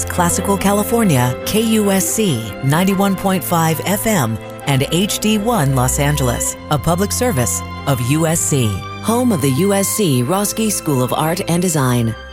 Classical California, KUSC 91.5 FM, and HD1 Los Angeles, a public service of USC, home of the USC Roski School of Art and Design.